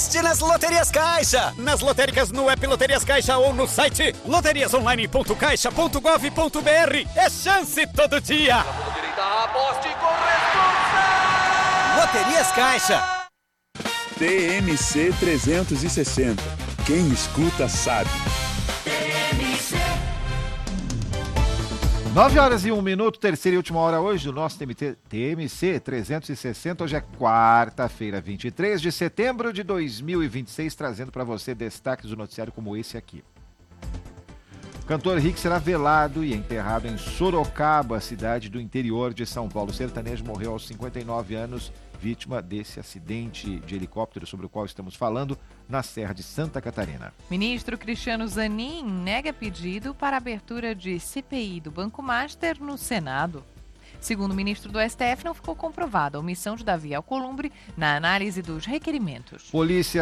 Aposte nas Loterias Caixa. Nas lotéricas no app Loterias Caixa ou no site loteriasonline.caixa.gov.br. É chance todo dia. Aposte com responsa. Loterias Caixa. TMC 360. Quem escuta sabe. 9h01, terceira e última hora hoje do nosso TMC 360. Hoje é quarta-feira, 23 de setembro de 2026, trazendo para você destaques do noticiário como esse aqui. O cantor Rick será velado e enterrado em Sorocaba, cidade do interior de São Paulo. O sertanejo morreu aos 59 anos, vítima desse acidente de helicóptero sobre o qual estamos falando, na Serra de Santa Catarina. Ministro Cristiano Zanin nega pedido para abertura de CPI do Banco Master no Senado. Segundo o ministro do STF, não ficou comprovada a omissão de Davi Alcolumbre na análise dos requerimentos. Polícia